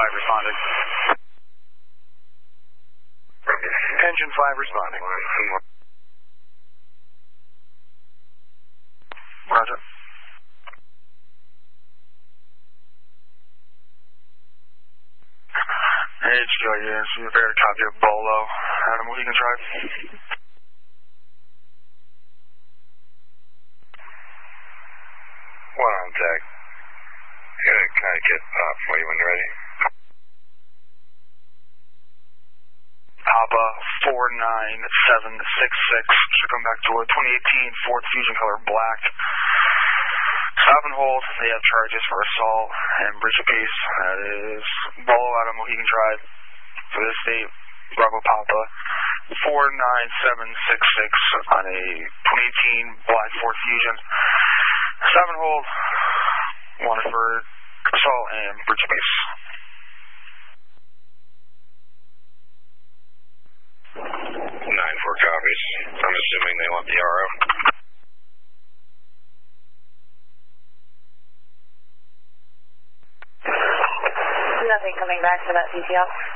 responding. Engine 5 responding. Roger. Hey, HQIS, you better copy of Bolo. Adam, what you can try? 1 on deck. I'm going to kind of get for you when you're ready. Papa 49766 should come back to a 2018 Ford Fusion color black. Stop and hold. They have charges for assault and breach of peace. That is Bolo Adam Mohegan Drive for this state. Bravo Papa 49766 on a 2018 black Ford Fusion. Stop and hold. Wanted for assault and breach of peace. 9-4 copies. I'm assuming they want the RO. Nothing coming back for that detail.